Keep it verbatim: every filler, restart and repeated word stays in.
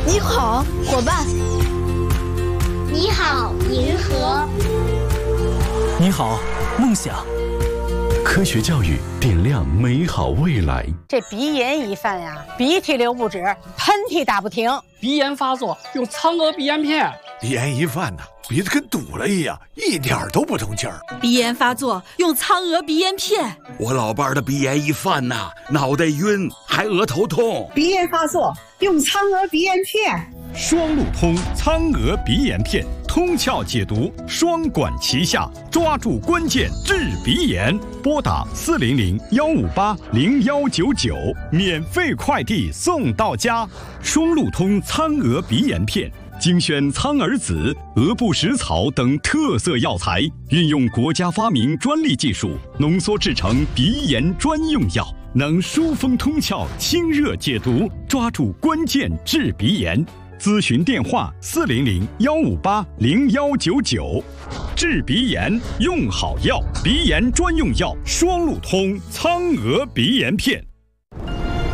你好，伙伴。 你好，银河。 你好，梦想。 科学教育点亮美好未来。 这鼻炎一犯呀，鼻涕流不止，喷嚏打不停。 鼻炎发作用苍娥鼻炎片。 鼻炎一犯呢，鼻子跟堵了一样，一点都不通气儿。 鼻炎发作用苍娥鼻炎片。 我老伴的鼻炎一犯呐，脑袋晕，还额头痛。 鼻炎发作用苍娥鼻炎片。 双路通苍娥鼻炎片，通窍解毒，双管齐下，抓住关键治鼻炎。拨打四零零幺五八零幺九九，免费快递送到家。双路通苍娥鼻炎片，精选苍耳子、鹅不食草等特色药材，运用国家发明专利技术，浓缩制成鼻炎专用药，能疏风通窍、清热解毒，抓住关键治鼻炎。咨询电话：四零零幺五八零幺九九。治鼻炎用好药，鼻炎专用药双路通苍娥鼻炎片。